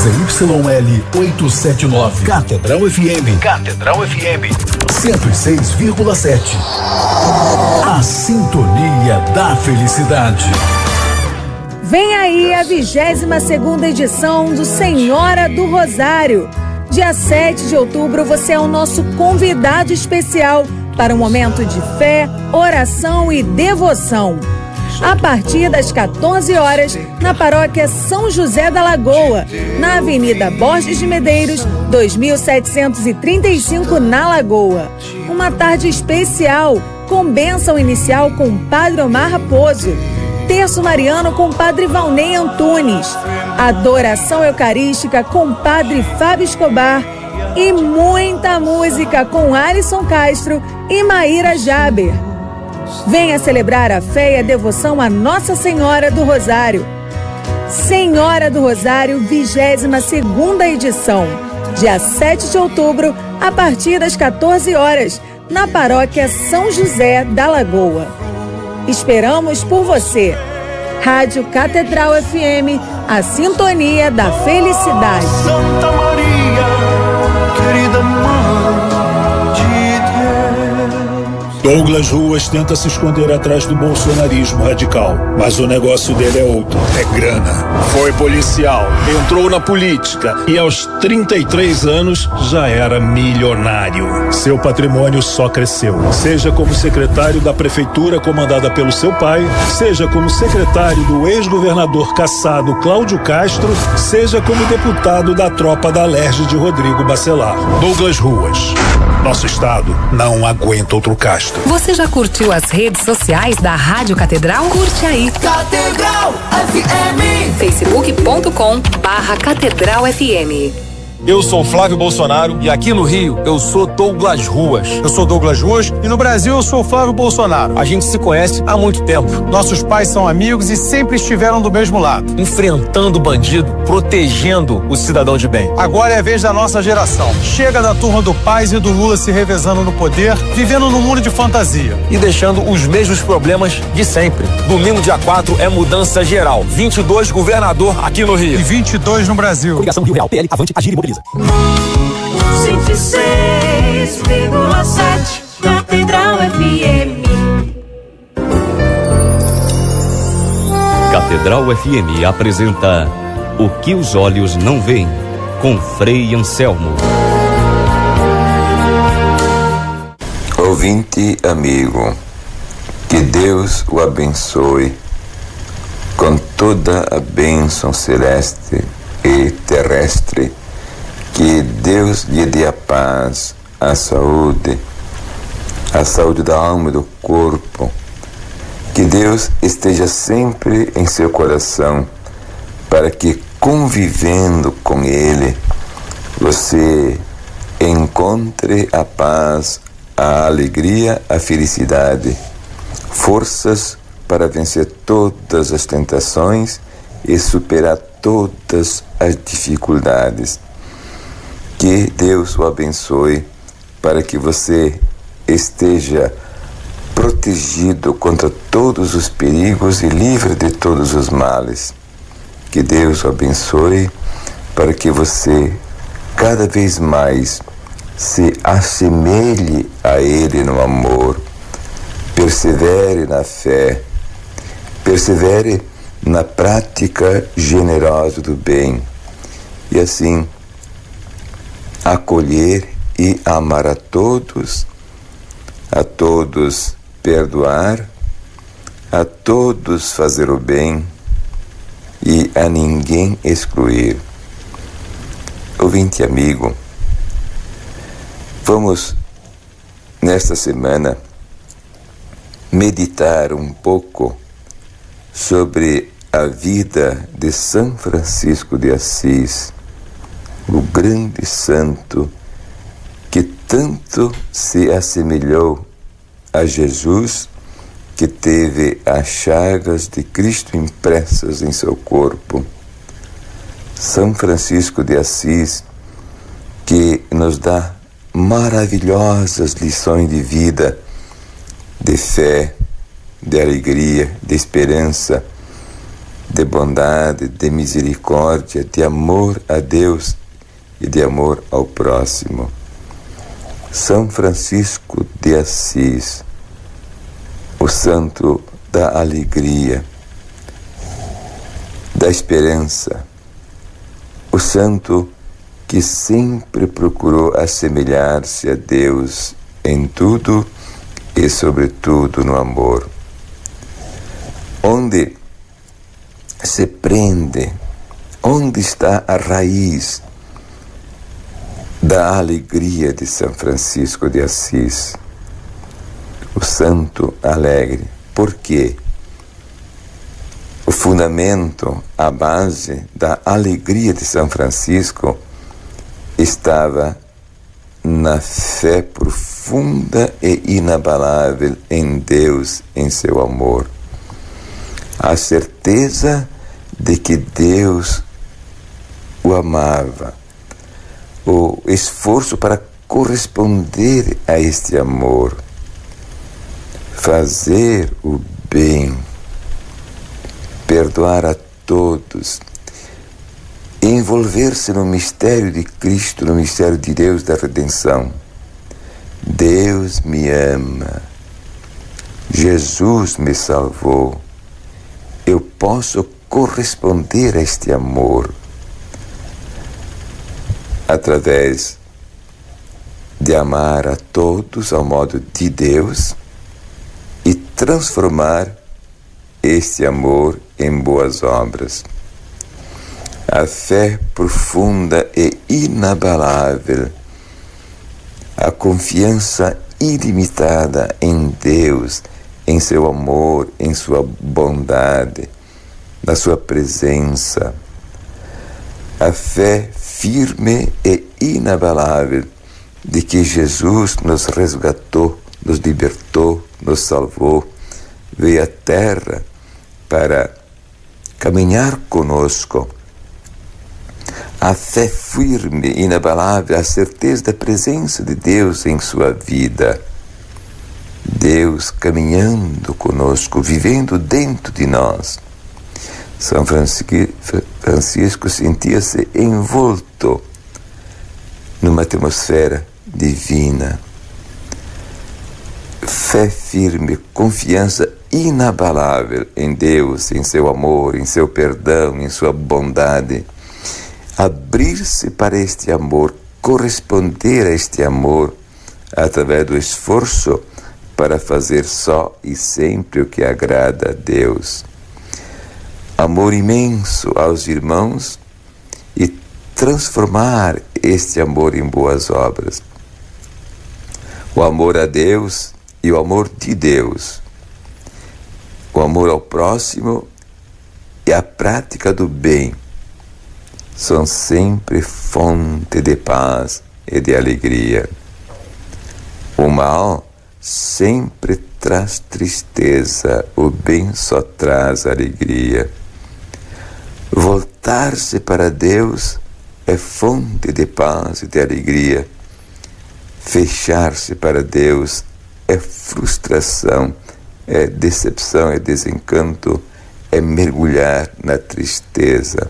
ZYL 879. Catedral FM. Catedral FM 106,7. A sintonia da felicidade. Vem aí a 22ª edição do Senhora do Rosário. Dia 7 de outubro você é o nosso convidado especial para um momento de fé, oração e devoção. A partir das 14 horas, na paróquia São José da Lagoa, na Avenida Borges de Medeiros, 2735, na Lagoa. Uma tarde especial, com bênção inicial com Padre Omar Raposo, terço mariano com Padre Valnei Antunes, adoração eucarística com Padre Fábio Escobar e muita música com Alisson Castro e Maíra Jaber. Venha celebrar a fé e a devoção a Nossa Senhora do Rosário. Senhora do Rosário, 22ª edição, dia 7 de outubro, a partir das 14 horas, na paróquia São José da Lagoa. Esperamos por você. Rádio Catedral FM, a sintonia da felicidade. Santa Maria, querida mãe de Deus. Douglas Ruas tenta se esconder atrás do bolsonarismo radical, mas o negócio dele é outro, é grana. Foi policial, entrou na política e aos 33 anos já era milionário. Seu patrimônio só cresceu, seja como secretário da prefeitura comandada pelo seu pai, seja como secretário do ex-governador cassado Cláudio Castro, seja como deputado da tropa da Alerj de Rodrigo Bacelar. Douglas Ruas. Nosso estado não aguenta outro Castro. Você já curtiu as redes sociais da Rádio Catedral? Curte aí. Catedral FM. facebook.com/Catedral FM. Eu sou Flávio Bolsonaro e aqui no Rio eu sou Douglas Ruas. Eu sou Douglas Ruas e no Brasil eu sou Flávio Bolsonaro. A gente se conhece há muito tempo. Nossos pais são amigos e sempre estiveram do mesmo lado. Enfrentando o bandido, protegendo o cidadão de bem. Agora é a vez da nossa geração. Chega da turma do Paz e do Lula se revezando no poder, vivendo num mundo de fantasia. E deixando os mesmos problemas de sempre. Domingo, dia 4, é mudança geral. 22 governador aqui no Rio. E 22 no Brasil. Coligação Rio Real, PL, Avante, Agir e Mobiliza. 106,7 Catedral FM. Catedral FM apresenta O que os olhos não veem, com Frei Anselmo. Ouvinte amigo, que Deus o abençoe com toda a bênção celeste e terrestre. Que Deus lhe dê a paz, a saúde da alma e do corpo. Que Deus esteja sempre em seu coração, para que, convivendo com Ele, você encontre a paz, a alegria, a felicidade, forças para vencer todas as tentações e superar todas as dificuldades. Que Deus o abençoe para que você esteja protegido contra todos os perigos e livre de todos os males. Que Deus o abençoe para que você cada vez mais se assemelhe a Ele no amor, persevere na fé, persevere na prática generosa do bem e assim acolher e amar a todos perdoar, a todos fazer o bem e a ninguém excluir. Ouvinte amigo, vamos nesta semana meditar um pouco sobre a vida de São Francisco de Assis, o grande santo que tanto se assemelhou a Jesus, que teve as chagas de Cristo impressas em seu corpo. São Francisco de Assis, que nos dá maravilhosas lições de vida, de fé, de alegria, de esperança, de bondade, de misericórdia, de amor a Deus e de amor ao próximo. São Francisco de Assis, o santo da alegria, da esperança, o santo que sempre procurou assemelhar-se a Deus em tudo e sobretudo no amor. Onde se prende, onde está a raiz da alegria de São Francisco de Assis, o santo alegre? Por quê? O fundamento, a base da alegria de São Francisco estava na fé profunda e inabalável em Deus, em seu amor. A certeza de que Deus o amava, o esforço para corresponder a este amor, fazer o bem, perdoar a todos, envolver-se no mistério de Cristo, no mistério de Deus da redenção. Deus me ama, Jesus me salvou, eu posso corresponder a este amor através de amar a todos ao modo de Deus e transformar este amor em boas obras. A fé profunda e inabalável, a confiança ilimitada em Deus, em seu amor, em sua bondade, na sua presença. A fé firme e inabalável de que Jesus nos resgatou, nos libertou, nos salvou, veio à terra para caminhar conosco. A fé firme, inabalável, a certeza da presença de Deus em sua vida. Deus caminhando conosco, vivendo dentro de nós. São Francisco sentia-se envolto numa atmosfera divina. Fé firme, confiança inabalável em Deus, em seu amor, em seu perdão, em sua bondade. Abrir-se para este amor, corresponder a este amor através do esforço para fazer só e sempre o que agrada a Deus. Amor imenso aos irmãos e transformar este amor em boas obras. O amor a Deus e o amor de Deus. O amor ao próximo e a prática do bem são sempre fonte de paz e de alegria. O mal sempre traz tristeza, o bem só traz alegria. Voltar-se para Deus é fonte de paz e de alegria. Fechar-se para Deus é frustração, é decepção, é desencanto, é mergulhar na tristeza.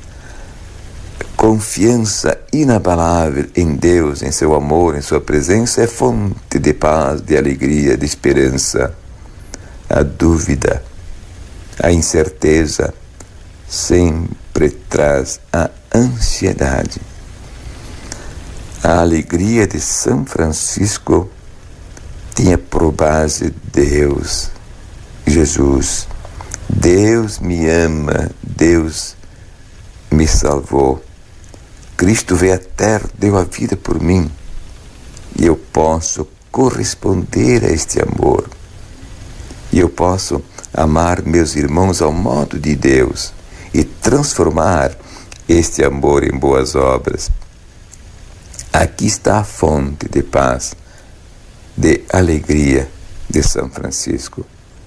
Confiança inabalável em Deus, em seu amor, em sua presença é fonte de paz, de alegria, de esperança. A dúvida, a incerteza sempre traz a ansiedade. A alegria de São Francisco tinha por base Deus, Jesus. Deus me ama, Deus me salvou. Cristo veio à terra, deu a vida por mim, e eu posso corresponder a este amor. E eu posso amar meus irmãos ao modo de Deus e transformar este amor em boas obras. Aqui está a fonte de paz, de alegria de São Francisco.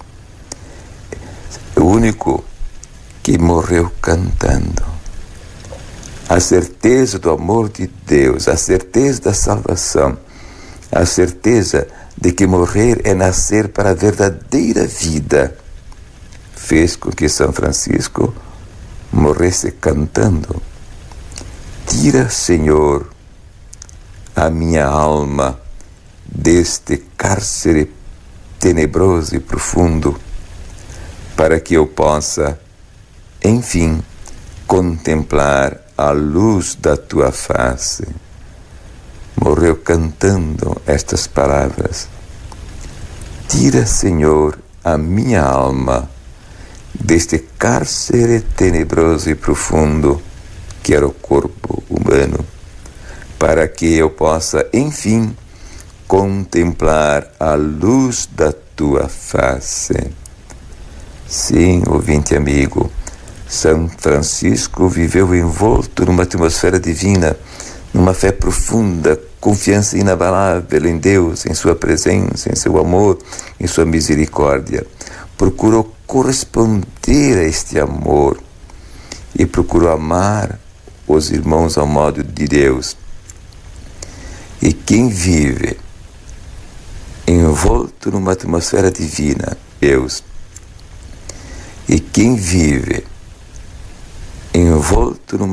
O único que morreu cantando. A certeza do amor de Deus, a certeza da salvação, a certeza de que morrer é nascer para a verdadeira vida, fez com que São Francisco morresse cantando: tira, Senhor, a minha alma deste cárcere tenebroso e profundo, para que eu possa, enfim, contemplar a luz da tua face. Morreu cantando estas palavras: tira, Senhor, a minha alma deste cárcere tenebroso e profundo, que era o corpo humano, para que eu possa, enfim, contemplar a luz da tua face. Sim, ouvinte amigo, São Francisco viveu envolto numa atmosfera divina, numa fé profunda, confiança inabalável em Deus, em sua presença, em seu amor, em sua misericórdia. Procurou corresponder a este amor e procurou amar os irmãos ao modo de Deus. E quem vive envolto numa atmosfera divina, Deus, e quem vive envolto numa